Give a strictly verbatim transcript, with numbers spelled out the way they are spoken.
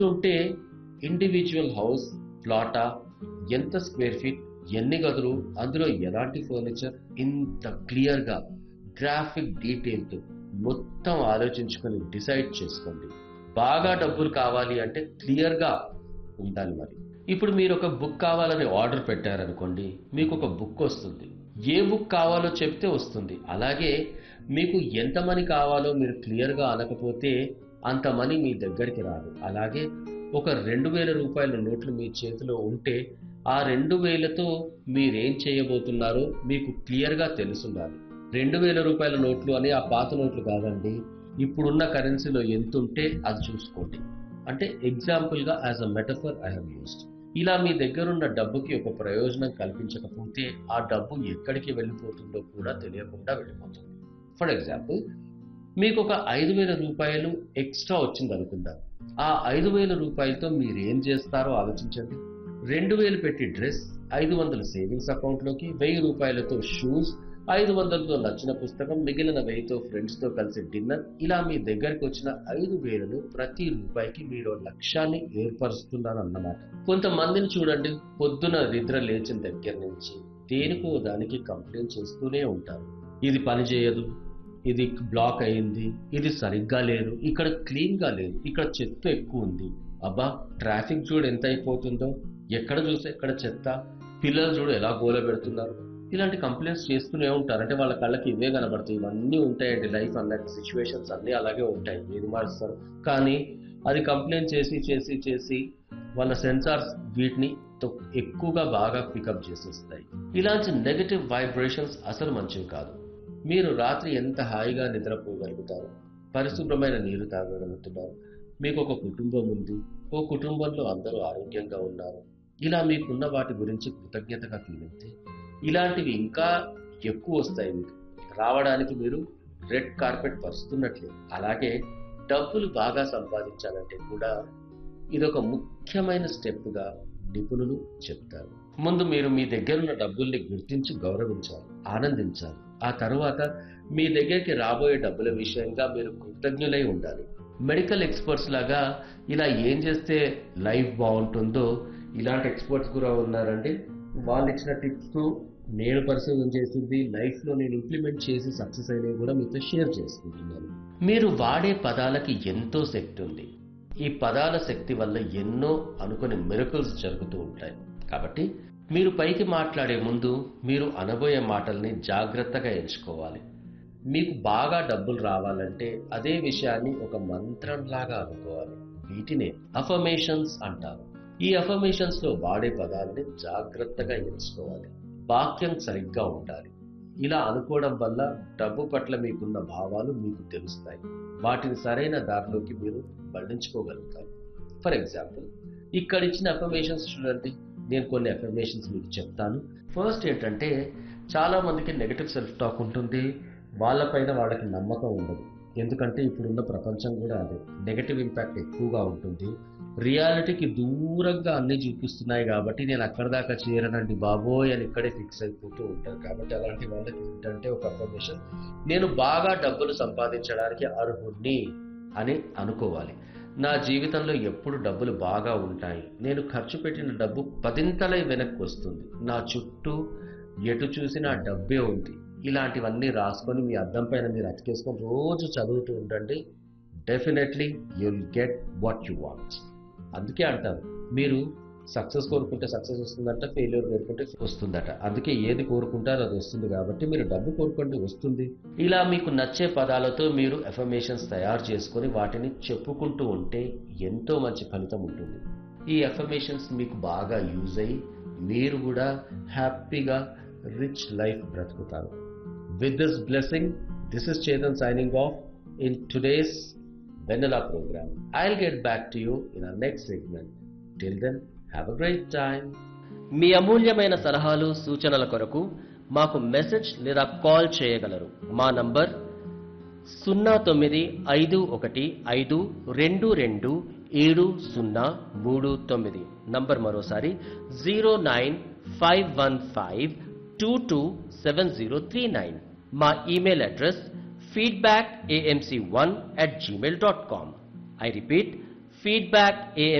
ఉంటే individual house, ప్లాటా, ఎంత square feet, ఎన్ని గదులు, అందులో ఎలాంటి ఫర్నిచర్, ఇంత క్లియర్గా గ్రాఫిక్ డీటెయిల్తో మొత్తం ఆలోచించుకొని డిసైడ్ చేసుకోండి. బాగా డబ్బులు కావాలి అంటే క్లియర్గా ఉండాలి. మరి ఇప్పుడు మీరు ఒక బుక్ కావాలని ఆర్డర్ పెట్టారనుకోండి, మీకు ఒక బుక్ వస్తుంది. ఏ బుక్ కావాలో చెప్తే వస్తుంది. అలాగే మీకు ఎంత మనీ కావాలో మీరు క్లియర్గా అనకపోతే అంత మనీ మీ దగ్గరికి రాదు. అలాగే ఒక రెండు వేల రూపాయల నోట్లు మీ చేతిలో ఉంటే ఆ రెండు వేలతో మీరేం చేయబోతున్నారో మీకు క్లియర్గా తెలుసుండాలి. రెండు వేల రూపాయల నోట్లు అని ఆ పాత నోట్లు కాదండి, ఇప్పుడున్న కరెన్సీలో ఎంత ఉంటే అది చూసుకోండి. అంటే ఎగ్జాంపుల్గా as a metaphor I have used. ఇలా మీ దగ్గరున్న డబ్బుకి ఒక ప్రయోజనం కల్పించకపోతే ఆ డబ్బు ఎక్కడికి వెళ్ళిపోతుందో కూడా తెలియకుండా వెళ్ళిపోతుంది. ఫర్ ఎగ్జాంపుల్, మీకు ఒక ఐదు వేల రూపాయలు ఎక్స్ట్రా వచ్చింది అనుకుందాం. ఆ ఐదు వేల రూపాయలతో మీరు ఏం చేస్తారో ఆలోచించండి. రెండు వేలు పెట్టి డ్రెస్, ఐదు వందలు సేవింగ్స్ అకౌంట్లోకి, వెయ్యి రూపాయలతో షూస్, ఐదు వందలతో నచ్చిన పుస్తకం, మిగిలిన వెయ్యితో ఫ్రెండ్స్తో కలిసి డిన్నర్. ఇలా మీ దగ్గరికి వచ్చిన ఐదు వేలను ప్రతి రూపాయికి మీరు లక్ష్యాన్ని ఏర్పరుస్తున్నారన్నమాట. కొంతమందిని చూడండి, పొద్దున నిద్ర లేచిన దగ్గర నుంచి దేనికో దానికి కంప్లైంట్ చేస్తూనే ఉంటారు. ఇది పని చేయదు, ఇది బ్లాక్ అయింది, ఇది సరిగ్గా లేదు, ఇక్కడ క్లీన్గా లేదు, ఇక్కడ చెత్త ఎక్కువ ఉంది, అబ్బా ట్రాఫిక్ చూడు ఎంత అయిపోతుందో, ఎక్కడ చూస్తే ఎక్కడ చెత్త, పిల్లలు చూడు ఎలా గోల పెడుతున్నారు. ఇలాంటి కంప్లైంట్స్ చేస్తూనే ఉంటారు. అంటే వాళ్ళ కళ్ళకి ఇవే కనబడతాయి. ఇవన్నీ ఉంటాయండి, లైఫ్ అన్నట్టు సిచ్యువేషన్స్ అన్నీ అలాగే ఉంటాయి, ఏది మారుస్తారు. కానీ అది కంప్లైంట్ చేసి చేసి చేసి వాళ్ళ సెన్సార్స్ వీటిని ఎక్కువగా బాగా పికప్ చేసేస్తాయి. ఇలాంటి నెగటివ్ వైబ్రేషన్స్ అసలు మంచివి కాదు. మీరు రాత్రి ఎంత హాయిగా నిద్రపోగలుగుతారు, పరిశుభ్రమైన నీరు తాగగలుగుతున్నారు, మీకు ఒక కుటుంబం ఉంది, ఓ కుటుంబంలో అందరూ ఆరోగ్యంగా ఉన్నారు. ఇలా మీకున్న వాటి గురించి కృతజ్ఞతగా ఫీల్ అయితే ఇలాంటివి ఇంకా ఎక్కువ వస్తాయి. మీకు రావడానికి మీరు రెడ్ కార్పెట్ పరుస్తున్నట్లే. అలాగే డబ్బులు బాగా సంపాదించాలంటే కూడా ఇదొక ముఖ్యమైన స్టెప్గా నిపుణులు చెప్తారు. ముందు మీరు మీ దగ్గరున్న డబ్బుల్ని గుర్తించి గౌరవించాలి, ఆనందించాలి. ఆ తరువాత మీ దగ్గరికి రాబోయే డబ్బుల విషయంగా మీరు కృతజ్ఞులై ఉండాలి. మెడికల్ ఎక్స్పర్ట్స్ లాగా ఇలా ఏం చేస్తే లైఫ్ బాగుంటుందో ఇలాంటి ఎక్స్పర్ట్స్ కూడా ఉన్నారండి. వాళ్ళు ఇచ్చిన టిప్స్ నేను పరిశోధన చేసింది, లైఫ్లో నేను ఇంప్లిమెంట్ చేసి సక్సెస్ అయినవి కూడా మీతో షేర్ చేసుకుంటున్నాను. మీరు వాడే పదాలకి ఎంతో శక్తి ఉంది. ఈ పదాల శక్తి వల్ల ఎన్నో అనుకునే మిరకల్స్ జరుగుతూ ఉంటాయి. కాబట్టి మీరు పైకి మాట్లాడే ముందు మీరు అనబోయే మాటల్ని జాగ్రత్తగా ఎంచుకోవాలి. మీకు బాగా డబ్బులు రావాలంటే అదే విషయాన్ని ఒక మంత్రంలాగా అనుకోవాలి. వీటినే అఫర్మేషన్స్ అంటారు. ఈ అఫర్మేషన్స్ లో వాడే పదాలని జాగ్రత్తగా ఎంచుకోవాలి. వాక్యం సరిగ్గా ఉండాలి. ఇలా అనుకోవడం వల్ల డబ్బు పట్ల మీకున్న భావాలు మీకు తెలుస్తాయి. వాటిని సరైన దారిలోకి మీరు మళ్లించుకోగలుగుతారు. ఫర్ ఎగ్జాంపుల్, ఇక్కడ ఇచ్చిన అఫర్మేషన్స్ చూడండి. నేను కొన్ని అఫర్మేషన్స్ మీకు చెప్తాను. ఫస్ట్ ఏంటంటే, చాలా మందికి నెగటివ్ సెల్ఫ్ టాక్ ఉంటుంది. వాళ్ళపైన వాళ్ళకి నమ్మకం ఉండదు. ఎందుకంటే ఇప్పుడున్న ప్రపంచం కూడా అదే, నెగటివ్ ఇంపాక్ట్ ఎక్కువగా ఉంటుంది. రియాలిటీకి దూరంగా అన్ని చూపిస్తున్నాయి కాబట్టి నేను అక్కడ దాకా చేరనండి బాబోయ్ అని ఇక్కడే ఫిక్స్ అయిపోతూ ఉంటారు. కాబట్టి అలాంటి వాళ్ళకి ఏంటంటే ఒక అఫర్మేషన్, నేను బాగా డబ్బులు సంపాదించడానికి అర్హుణ్ణి అని అనుకోవాలి. నా జీవితంలో ఎప్పుడు డబ్బులు బాగా ఉంటాయి, నేను ఖర్చు పెట్టిన డబ్బు పదింతలై వెనక్కి వస్తుంది, నా చుట్టూ ఎటు చూసినా డబ్బే ఉంది. ఇలాంటివన్నీ రాసుకొని మీ అద్దం పైన మీరు అతికేసుకొని రోజు చదువుతూ ఉండండి. Definitely you will get what you want. అందుకే అంటారు, మీరు సక్సెస్ కోరుకుంటే సక్సెస్ వస్తుందంట, ఫెయిల్యూర్ కోరుకుంటే వస్తుందట. అందుకే ఏది కోరుకుంటారో అది వస్తుంది. కాబట్టి మీరు డబ్బు కోరుకోండి, వస్తుంది. ఇలా మీకు నచ్చే పదాలతో మీరు అఫర్మేషన్స్ తయారు చేసుకొని వాటిని చెప్పుకుంటూ ఉంటే ఎంతో మంచి ఫలితం ఉంటుంది. ఈ అఫర్మేషన్స్ మీకు బాగా యూజ్ అయ్యి మీరు కూడా హ్యాపీగా రిచ్ లైఫ్ బ్రతుకుతారు. With this blessing, this is Chetan signing off in today's Vanilla program. I'll get back to you in our next segment. Till then, have a great time. మీ అమూల్యమైన సలహాలు సూచనల కొరకు మాకు మెసేజ్ లేదా కాల్ చేయగలరు. మా number సున్నా తొమ్మిది ఐదు ఒకటి ఐదు రెండు రెండు ఏడు సున్నా మూడు తొమ్మిది. నంబర్ మరోసారి zero nine five one five two two seven zero three nine. మా email address feedback a m c one at gmail dot com. I repeat, feedback A